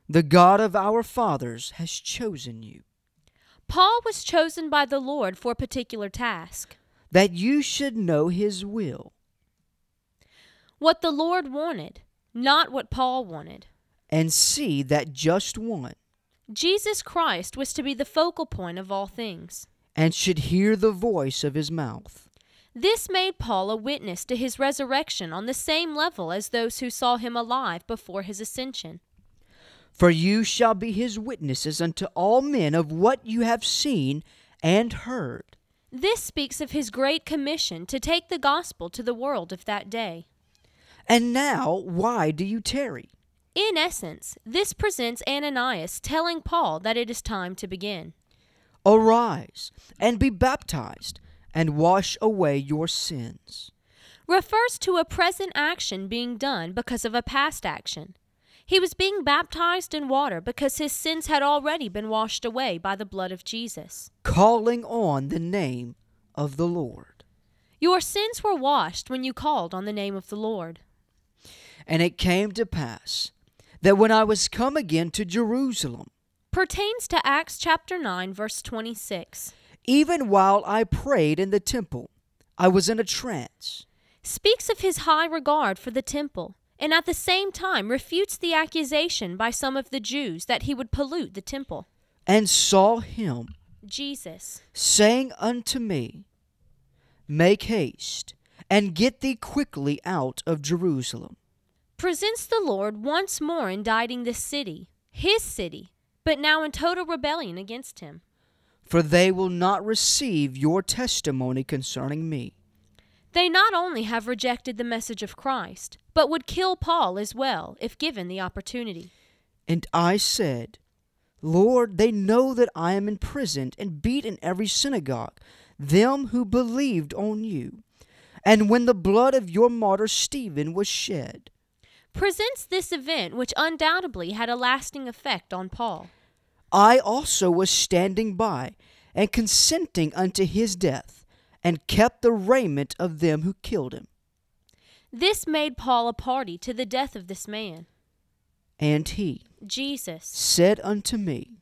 The God of our fathers has chosen you, Paul was chosen by the Lord for a particular task. that you should know his will, What the Lord wanted, not what Paul wanted. and see that just one, Jesus Christ was to be the focal point of all things. and should hear the voice of his mouth. This made Paul a witness to his resurrection on the same level as those who saw him alive before his ascension. For you shall be his witnesses unto all men of what you have seen and heard. This speaks of his great commission to take the gospel to the world of that day. And now, why do you tarry? In essence, this presents Ananias telling Paul that it is time to begin. Arise, and be baptized, and wash away your sins. Refers to a present action being done because of a past action. He was being baptized in water because his sins had already been washed away by the blood of Jesus. Calling on the name of the Lord. Your sins were washed when you called on the name of the Lord. And it came to pass that when I was come again to Jerusalem, Pertains to Acts chapter 9, verse 26. even while I prayed in the temple, I was in a trance, Speaks of his high regard for the temple, and at the same time refutes the accusation by some of the Jews that he would pollute the temple. and saw him, Jesus. saying unto me, Make haste, and get thee quickly out of Jerusalem. Presents the Lord once more indicting this city, his city, but now in total rebellion against him. For they will not receive your testimony concerning me. They not only have rejected the message of Christ, but would kill Paul as well if given the opportunity. And I said, Lord, they know that I am imprisoned and beat in every synagogue, them who believed on you. And when the blood of your martyr Stephen was shed, Presents this event which undoubtedly had a lasting effect on Paul. I also was standing by, and consenting unto his death, and kept the raiment of them who killed him. This made Paul a party to the death of this man. And he Jesus. said unto me,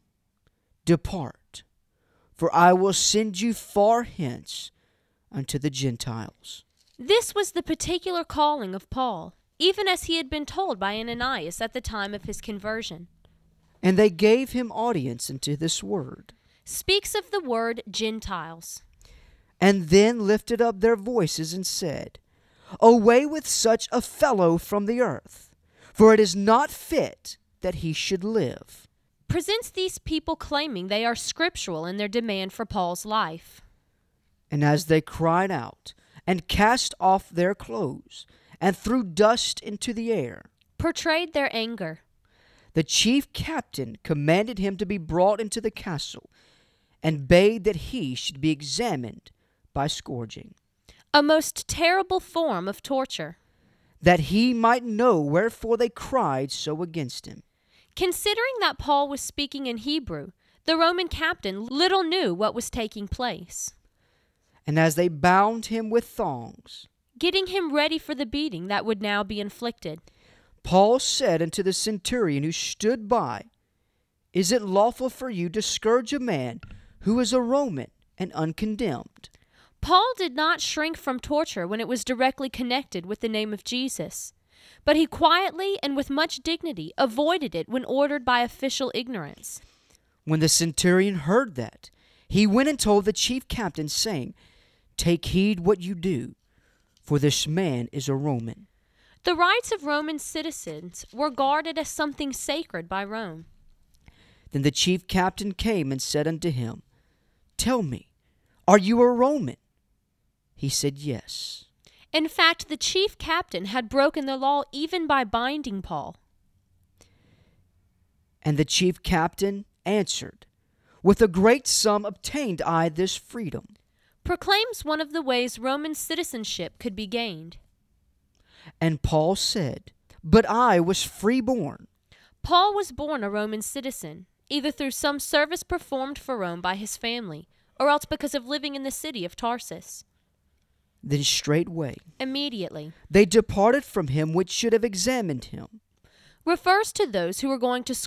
Depart, for I will send you far hence unto the Gentiles. This was the particular calling of Paul, even as he had been told by Ananias at the time of his conversion. And they gave him audience unto this word, Speaks of the word Gentiles. and then lifted up their voices and said, Away with such a fellow from the earth, for it is not fit that he should live. Presents these people claiming they are scriptural in their demand for Paul's life. And as they cried out, and cast off their clothes, and threw dust into the air, Portrayed their anger. the chief captain commanded him to be brought into the castle, and bade that he should be examined by scourging, A most terrible form of torture. that he might know wherefore they cried so against him. Considering that Paul was speaking in Hebrew, the Roman captain little knew what was taking place. And as they bound him with thongs, Getting him ready for the beating that would now be inflicted. Paul said unto the centurion who stood by, Is it lawful for you to scourge a man who is a Roman and uncondemned? Paul did not shrink from torture when it was directly connected with the name of Jesus, but he quietly and with much dignity avoided it when ordered by official ignorance. When the centurion heard that, he went and told the chief captain, saying, Take heed what you do, for this man is a Roman. The rights of Roman citizens were guarded as something sacred by Rome. Then the chief captain came and said unto him, Tell me, are you a Roman? He said, Yes. In fact, the chief captain had broken the law even by binding Paul. And the chief captain answered, With a great sum obtained I this freedom. Proclaims one of the ways Roman citizenship could be gained. And Paul said, But I was freeborn. Paul was born a Roman citizen, either through some service performed for Rome by his family, or else because of living in the city of Tarsus. Then straightway Immediately. they departed from him which should have examined him. Refers to those who were going to